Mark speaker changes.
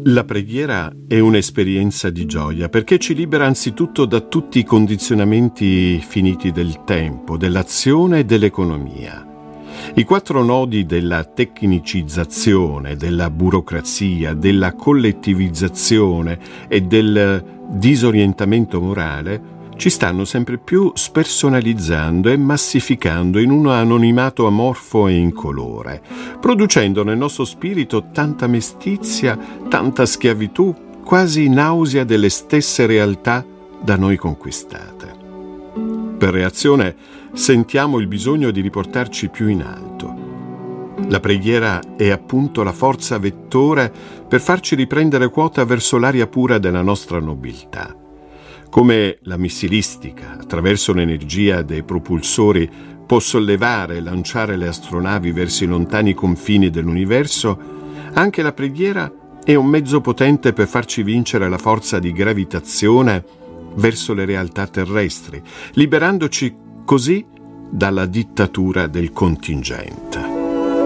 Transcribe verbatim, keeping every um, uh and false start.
Speaker 1: La preghiera è un'esperienza di gioia perché ci libera anzitutto da tutti i condizionamenti finiti del tempo, dell'azione e dell'economia. I quattro nodi della tecnicizzazione, della burocrazia, della collettivizzazione e del disorientamento morale ci stanno sempre più spersonalizzando e massificando in un anonimato amorfo e incolore, producendo nel nostro spirito tanta mestizia, tanta schiavitù, quasi nausea delle stesse realtà da noi conquistate. Per reazione sentiamo il bisogno di riportarci più in alto. La preghiera è appunto la forza vettore per farci riprendere quota verso l'aria pura della nostra nobiltà. Come la missilistica, attraverso l'energia dei propulsori, può sollevare e lanciare le astronavi verso i lontani confini dell'universo, anche la preghiera è un mezzo potente per farci vincere la forza di gravitazione verso le realtà terrestri, liberandoci così dalla dittatura del contingente.